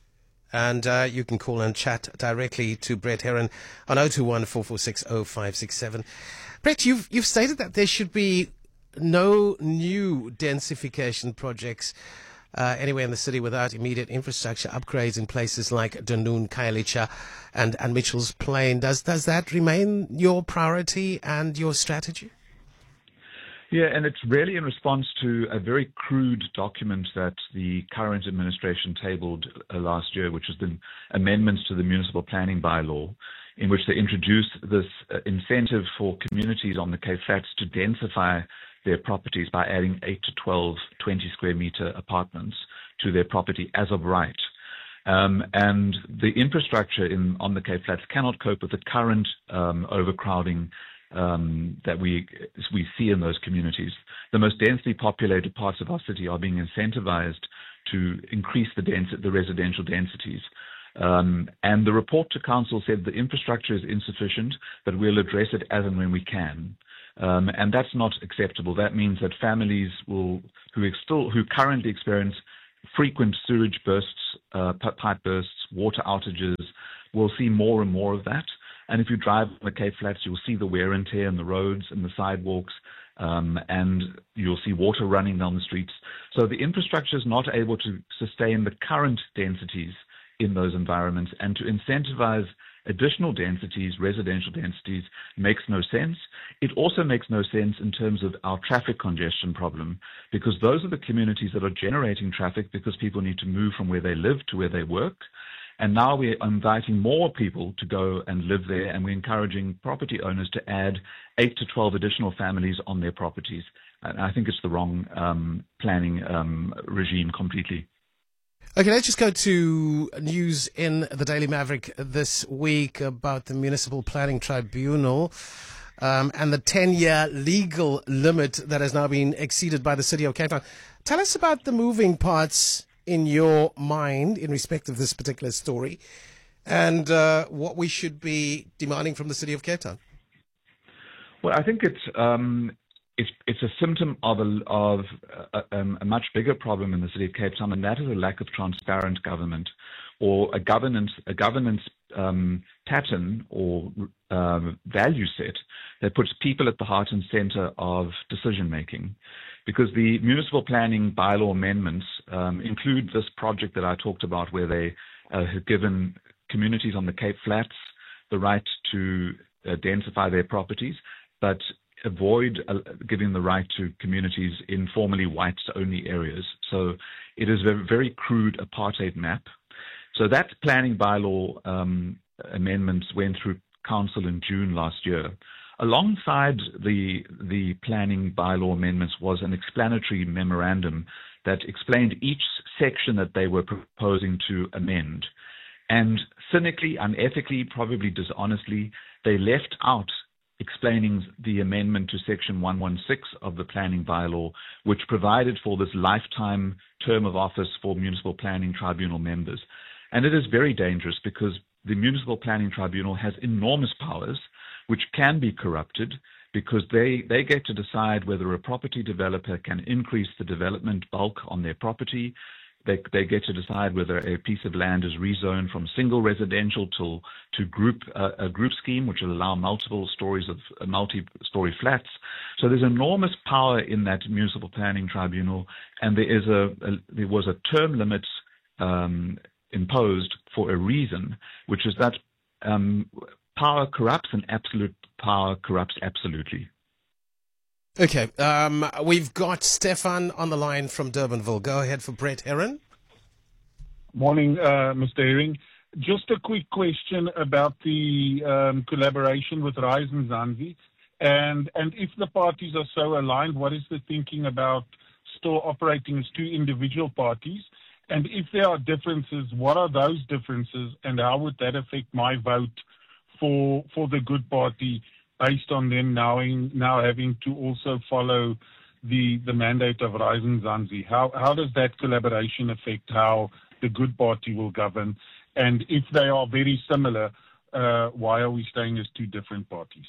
And uh, you can call and chat directly to Brett Herron on oh two one, four four six, oh five six seven. Brett, you've, you've stated that there should be no new densification projects Uh, anywhere in the city without immediate infrastructure upgrades in places like Dunoon, Khayelitsha and, and Mitchell's Plain. Does does that remain your priority and your strategy? Yeah, and it's really in response to a very crude document that the current administration tabled uh, last year, which was the amendments to the municipal planning bylaw, in which they introduced this uh, incentive for communities on the Cape Flats to densify their properties by adding eight to twelve twenty square meter apartments to their property as of right. Um, and the infrastructure in on the Cape Flats cannot cope with the current um, overcrowding um, that we we see in those communities. The most densely populated parts of our city are being incentivized to increase the dens- the residential densities. Um, and the report to council said the infrastructure is insufficient, but we'll address it as and when we can. Um, and that's not acceptable. That means that families will who ex- still who currently experience frequent sewage bursts, uh, pipe bursts, water outages, will see more and more of that. And if you drive on the Cape Flats, you'll see the wear and tear in the roads and the sidewalks, um, and you'll see water running down the streets. So the infrastructure is not able to sustain the current densities in those environments, and to incentivize additional densities, residential densities, makes no sense. It also makes no sense in terms of our traffic congestion problem, because those are the communities that are generating traffic because people need to move from where they live to where they work. And now we're inviting more people to go and live there, and we're encouraging property owners to add eight to twelve additional families on their properties. And I think it's the wrong um, planning um, regime completely. Okay, let's just go to news in the Daily Maverick this week about the Municipal Planning Tribunal um, and the ten-year legal limit that has now been exceeded by the City of Cape Town. Tell us about the moving parts in your mind in respect of this particular story, and uh, what we should be demanding from the City of Cape Town. Well, I think it's um, it's, it's a symptom of a, of a, a, a much bigger problem in the City of Cape Town, and that is a lack of transparent government, or a governance a governance um, pattern or um, value set that puts people at the heart and center of decision making. Because the municipal planning bylaw amendments um, include this project that I talked about, where they uh, have given communities on the Cape Flats the right to uh, densify their properties, but avoid uh, giving the right to communities in formerly whites-only areas. So it is a very crude apartheid map. So that planning bylaw um, amendments went through council in June last year. Alongside the the planning bylaw amendments was an explanatory memorandum that explained each section that they were proposing to amend. And cynically, unethically, probably dishonestly, they left out explaining the amendment to Section one sixteen of the planning bylaw, which provided for this lifetime term of office for municipal planning tribunal members. And it is very dangerous, because the Municipal Planning Tribunal has enormous powers which can be corrupted, because they, they get to decide whether a property developer can increase the development bulk on their property. They, they get to decide whether a piece of land is rezoned from single residential to, to group, uh, a group scheme, which will allow multiple stories of uh, multi-story flats. So there's enormous power in that Municipal Planning Tribunal, and there is a, a there was a term limit um, imposed for a reason, which is that um, power corrupts, and absolute power corrupts absolutely. Okay, um, we've got Stefan on the line from Durbanville. Go ahead for Brett Heron. Morning, uh, Mister Herring. Just a quick question about the um, collaboration with Rise and Zanzi. And, and if the parties are so aligned, what is the thinking about still operating as two individual parties? And if there are differences, what are those differences, and how would that affect my vote for for the Good Party, based on them now, in, now having to also follow the the mandate of Rise and Zanzi? How, how does that collaboration affect how the Good Party will govern? And if they are very similar, uh, why are we staying as two different parties?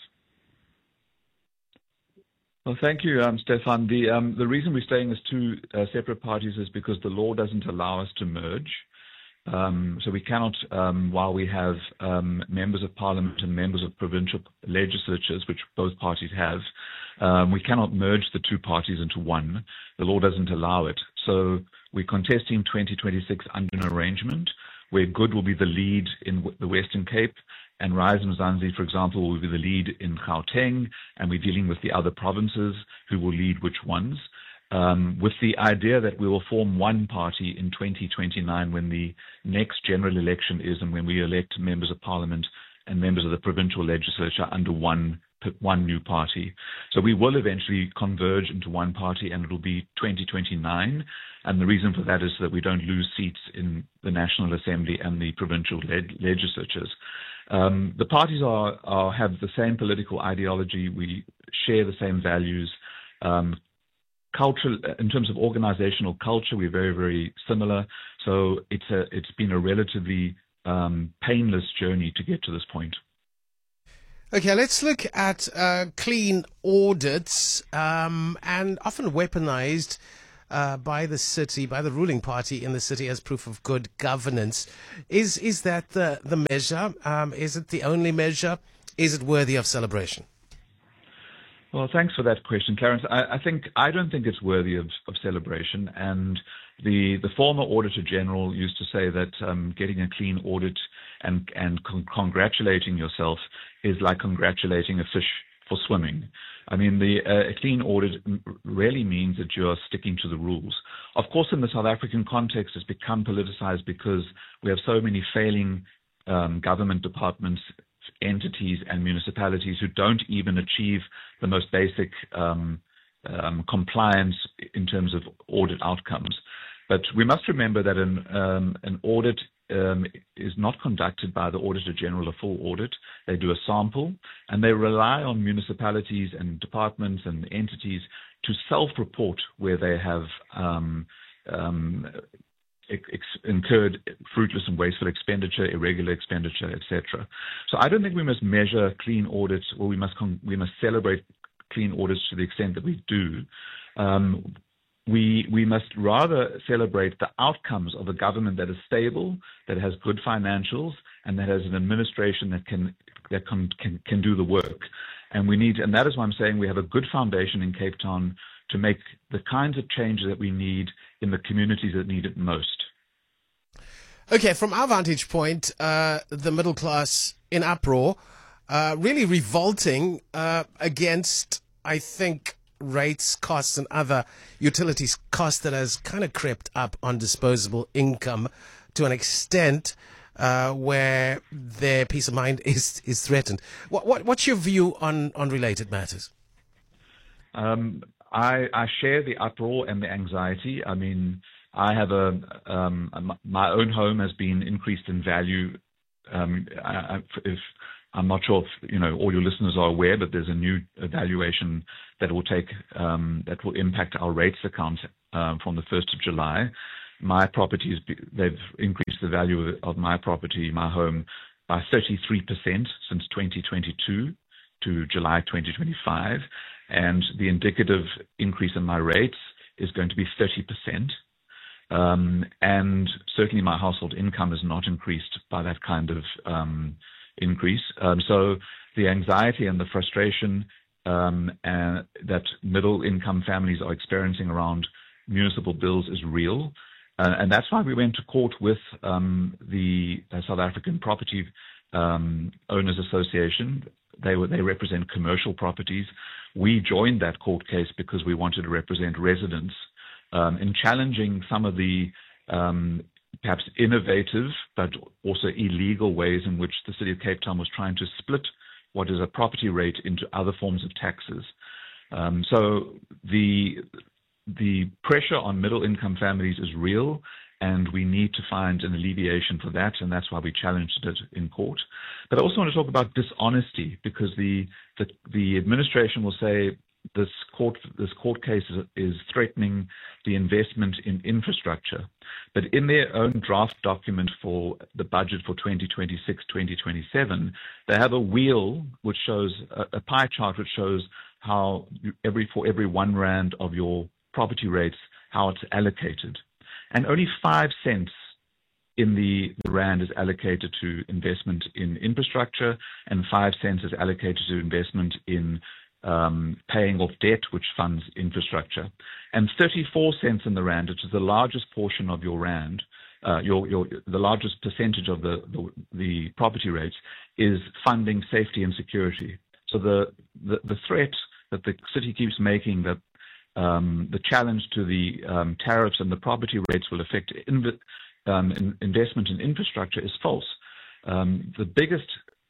Well, thank you, um, Stefan. The um, the reason we're staying as two uh, separate parties is because the law doesn't allow us to merge. Um, so we cannot, um, while we have um, members of parliament and members of provincial legislatures, which both parties have, um, we cannot merge the two parties into one. The law doesn't allow it. So we're contesting twenty twenty-six under an arrangement where Good will be the lead in the Western Cape, and Rise and Zanzi, for example, will be the lead in Gauteng, and we're dealing with the other provinces who will lead which ones. Um, with the idea that we will form one party in twenty twenty-nine when the next general election is, and when we elect members of parliament and members of the provincial legislature under one one new party. So we will eventually converge into one party, and it will be twenty twenty-nine. And the reason for that is that we don't lose seats in the National Assembly and the provincial leg- legislatures. Um, the parties are, are have the same political ideology. We share the same values. Um, culture, in terms of organizational culture, we're very, very similar. So it's a it's been a relatively um, painless journey to get to this point. Okay, let's look at uh, clean audits, um, and often weaponized uh, by the city, by the ruling party in the city as proof of good governance. Is is that the, the measure? Um, is it the only measure? Is it worthy of celebration? Well, thanks for that question, Clarence. I, I think I don't think it's worthy of, of celebration. And the the former Auditor General used to say that um, getting a clean audit and and con- congratulating yourself is like congratulating a fish for swimming. I mean, the uh, a clean audit really means that you are sticking to the rules. Of course, in the South African context, it's become politicized because we have so many failing um, government departments, entities and municipalities who don't even achieve the most basic um, um, compliance in terms of audit outcomes. But we must remember that an, um, an audit um, is not conducted by the Auditor General, a full audit. They do a sample, and they rely on municipalities and departments and entities to self-report where they have um, um, Ex- incurred fruitless and wasteful expenditure, irregular expenditure, et cetera. So I don't think we must measure clean audits, or we must con- we must celebrate clean audits to the extent that we do. Um, we we must rather celebrate the outcomes of a government that is stable, that has good financials, and that has an administration that can that can can, can do the work. And we need, and that is why I'm saying we have a good foundation in Cape Town to make the kinds of changes that we need in the communities that need it most. Okay, from our vantage point, uh, the middle class in uproar, uh, really revolting uh, against, I think, rates, costs, and other utilities costs that has kind of crept up on disposable income to an extent uh, where their peace of mind is is threatened. What, what what's your view on on related matters? Um, I, I share the uproar and the anxiety. I mean, I have a, um, my own home has been increased in value. Um, I, if I'm not sure if, you know, all your listeners are aware, but there's a new evaluation that will take, um, that will impact our rates account um, from the first of July. My properties, they've increased the value of my property, my home, by thirty-three percent since twenty twenty-two to July twenty twenty-five. And the indicative increase in my rates is going to be thirty percent. Um, and certainly my household income is not increased by that kind of um, increase. Um, so the anxiety and the frustration um, and that middle income families are experiencing around municipal bills is real. Uh, and that's why we went to court with um, the uh, South African Property um, Owners Association. They were, they represent commercial properties. We joined that court case because we wanted to represent residents um, in challenging some of the um, perhaps innovative but also illegal ways in which the City of Cape Town was trying to split what is a property rate into other forms of taxes. Um, so the the pressure on middle-income families is real, and we need to find an alleviation for that, and that's why we challenged it in court. But I also want to talk about dishonesty, because the the, the administration will say this court this court case is, is threatening the investment in infrastructure. But in their own draft document for the budget for twenty twenty-six twenty twenty-seven, they have a wheel which shows a, a pie chart which shows how you, every for every one rand of your property rates, how it's allocated. And only five cents in the, the rand is allocated to investment in infrastructure, and five cents is allocated to investment in um, paying off debt, which funds infrastructure. And thirty-four cents in the rand, which is the largest portion of your rand, uh, your, your, the largest percentage of the, the, the property rates, is funding safety and security. So the, the, the threat that the city keeps making that Um, the challenge to the um, tariffs and the property rates will affect inv- um, in investment in infrastructure is false. Um, the biggest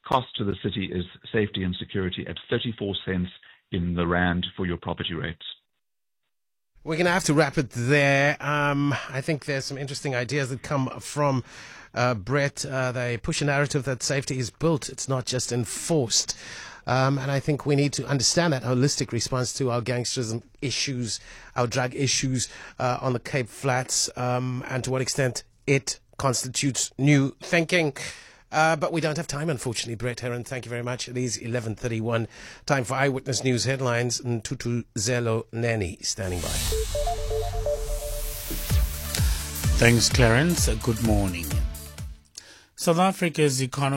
cost to the city is safety and security at thirty-four cents in the rand for your property rates. We're going to have to wrap it there. Um, I think there's some interesting ideas that come from uh, Brett. Uh, they push a narrative that safety is built. It's not just enforced. Um, and I think we need to understand that holistic response to our gangsterism issues, our drug issues uh, on the Cape Flats, um, and to what extent it constitutes new thinking. Uh, but we don't have time, unfortunately, Brett Heron. Thank you very much. It is eleven thirty-one. Time for Eyewitness News headlines. Ntutu Zelo Nani standing by. Thanks, Clarence. Good morning. South Africa's economy